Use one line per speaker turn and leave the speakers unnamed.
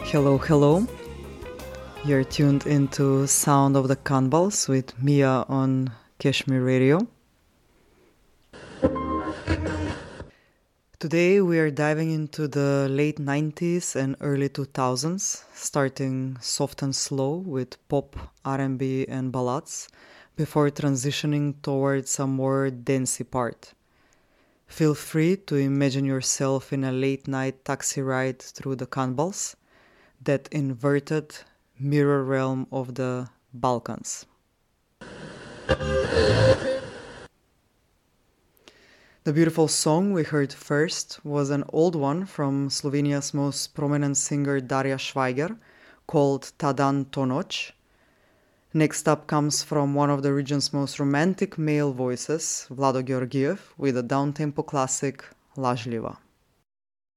Hello, hello. You're tuned into Sound of the Kanbals with Mia on Kashmir Radio. Today we are diving into the late 90s and early 2000s, starting soft and slow with pop, R&B and ballads, before transitioning towards a more dancey part. Feel free to imagine yourself in a late-night taxi ride through the Kanbals, that inverted mirror realm of the Balkans. The beautiful song we heard first was an old one from Slovenia's most prominent singer Darja Švajger, called Ta dan to noč. Next up comes from one of the region's most romantic male voices, Vlado Georgiev, with a downtempo classic, Lažljiva.